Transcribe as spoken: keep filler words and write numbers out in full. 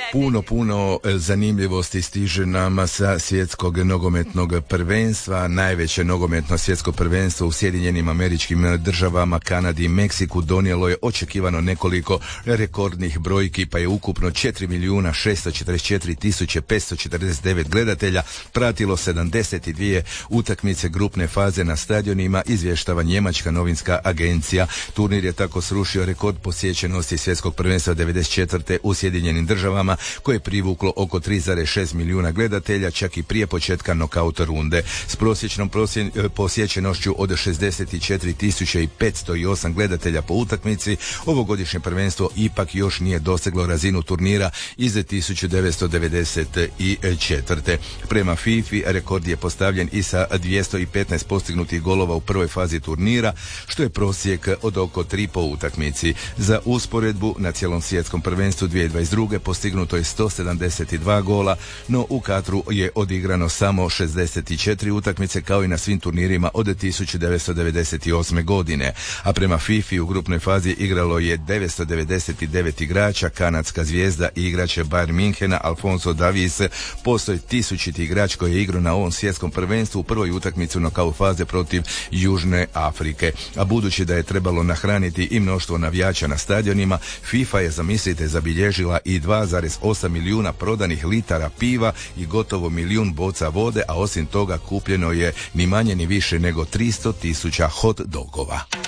Puno, puno zanimljivosti stiže nama sa svjetskog nogometnog prvenstva. Najveće nogometno svjetsko prvenstvo u Sjedinjenim Američkim Državama, Kanadi i Meksiku donijelo je očekivano nekoliko rekordnih brojki, pa je ukupno četiri milijuna šesto četrdeset četiri tisuće petsto četrdeset devet gledatelja pratilo sedamdeset dvije utakmice grupne faze na stadionima, izvještava njemačka novinska agencija. Turnir je tako srušio rekord posjećenosti svjetskog prvenstva devedeset četvrte u Sjedinjenim Državama, koje je privuklo oko tri zarez šest milijuna gledatelja, čak i prije početka nokaut runde. S prosječnom prosje, posjećenošću od šezdeset četiri tisuće petsto osam gledatelja po utakmici, ovogodišnje prvenstvo ipak još nije doseglo razinu turnira iz tisuću devetsto devedeset četvrte. Prema FIFA rekord je postavljen i sa dvjesto petnaest postignutih golova u prvoj fazi turnira, što je prosjek od oko tri po utakmici. Za usporedbu, na cijelom svjetskom prvenstvu dvije tisuće dvadeset druge postignuto je sto sedamdeset dva gola, no u Katru je odigrano samo šezdeset četiri utakmice, kao i na svim turnirima od tisuću devetsto devedeset osme godine. A prema FIFA u grupnoj fazi igralo je devetsto devedeset devet igrača. Kanadska zvijezda i igrač Bayern Minhena Alfonso Davies postoji tisućiti igrač koji je igrao na ovom svjetskom prvenstvu u prvoj utakmici nokaut faze protiv Južne Afrike. A budući da je trebalo nahraniti i mnoštvo navijača na stadionima, FIFA je, zamislite, zabilježila i dva zarez osam milijuna prodanih litara piva i gotovo milijun boca vode, a osim toga kupljeno je ni manje ni više nego tristo tisuća hot dogova.